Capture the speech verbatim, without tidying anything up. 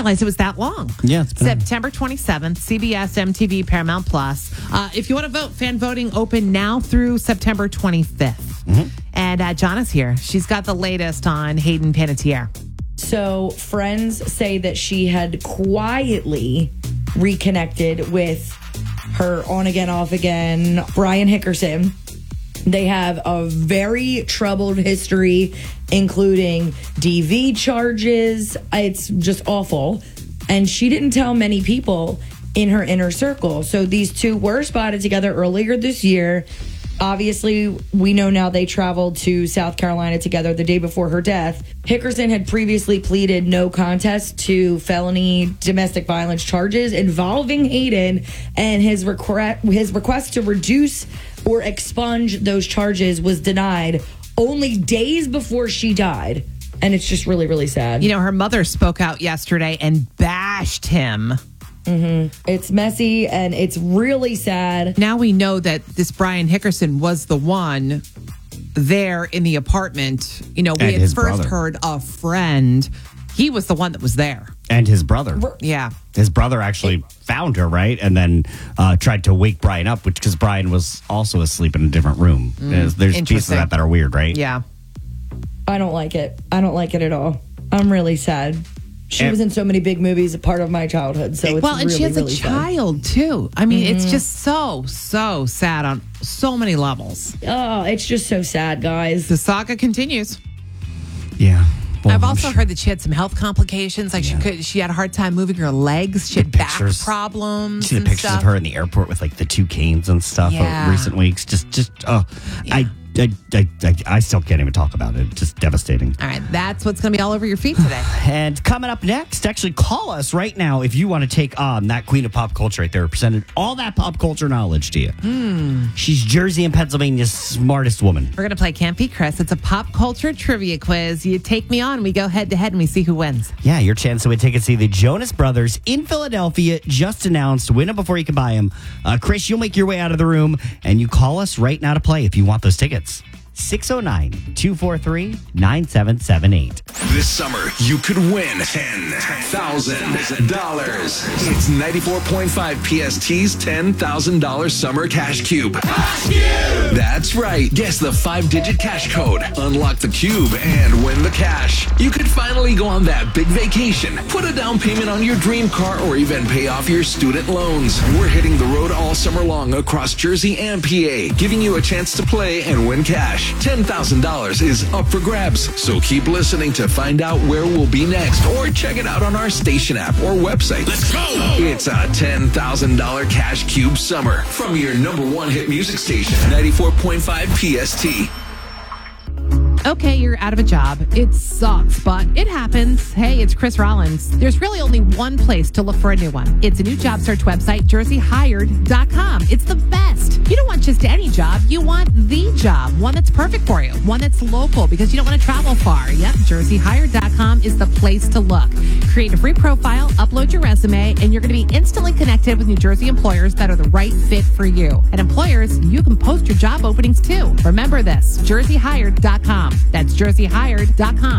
realize it was that long. Yeah, it's been- September twenty-seventh, C B S, M T V, Paramount Plus. Uh, if you want to vote, fan voting open now through September twenty-fifth. Mm-hmm. And uh, Jonna's here. She's got the latest on Hayden Panettiere. So friends say that she had quietly reconnected with her on again, off again, Brian Hickerson. They have a very troubled history, including D V charges. It's just awful. And she didn't tell many people in her inner circle. So these two were spotted together earlier this year. Obviously, we know now they traveled to South Carolina together the day before her death. Hickerson had previously pleaded no contest to felony domestic violence charges involving Hayden, and his, requ- his request to reduce or expunge those charges was denied only days before she died. And it's just really, really sad. You know, her mother spoke out yesterday and bashed him. Mm-hmm. It's messy and it's really sad. Now we know that this Brian Hickerson was the one there in the apartment. You know, we And had his first brother. heard a friend. He was the one that was there. And his brother. Yeah. His brother actually found her, right? And then uh, tried to wake Brian up, which because Brian was also asleep in a different room. There's, there's pieces of interesting. that that are weird, right? Yeah. I don't like it. I don't like it at all. I'm really sad. She And- was in so many big movies, a part of my childhood. So it's Well, and really, she has really a sad. child, too. I mean, it's just so, so sad on so many levels. Oh, it's just so sad, guys. The saga continues. Yeah. Well, I've I'm also sure- heard that she had some health complications. Like she could, she had a hard time moving her legs. She had back Pictures. problems. See the and pictures stuff. of her in the airport with like the two canes and stuff Yeah. of recent weeks. Just, just, oh, I, I, I, I, I still can't even talk about it. Just devastating. All right, that's what's going to be all over your feet today. And coming up next, actually call us right now if you want to take on that queen of pop culture right there, presented all that pop culture knowledge to you. Mm. She's Jersey and Pennsylvania's smartest woman. We're going to play Can't Beat Chris. It's a pop culture trivia quiz. You take me on, we go head to head, and we see who wins. Yeah, your chance to win tickets to see the Jonas Brothers in Philadelphia, just announced. Win them before you can buy them. Uh, Chris, you'll make your way out of the room, and you call us right now to play if you want those tickets. six oh nine, two four three, nine seven seven eight. This summer, you could win ten thousand dollars. It's ninety-four point five P S T's ten thousand dollars Summer Cash Cube. Cash Cube! That's right. Guess the five-digit cash code. Unlock the cube and win the cash. You could finally go on that big vacation, put a down payment on your dream car, or even pay off your student loans. We're hitting the road all summer long across Jersey and P A, giving you a chance to play and win cash. ten thousand dollars is up for grabs, so keep listening to find out where we'll be next, or check it out on our station app or website. Let's go! It's a ten thousand dollars Cash Cube Summer from your number one hit music station, ninety-four point five P S T. Okay, you're out of a job. It sucks, but it happens. Hey, it's Chris Rollins. There's really only one place to look for a new one. It's a new job search website, jersey hired dot com. It's the best. You don't want just any job. You want the job, one that's perfect for you, one that's local because you don't want to travel far. Yep, jersey hired dot com is the place to look. Create a free profile, upload your resume, and you're going to be instantly connected with New Jersey employers that are the right fit for you. And employers, you can post your job openings too. Remember this, jersey hired dot com. That's jersey hired dot com.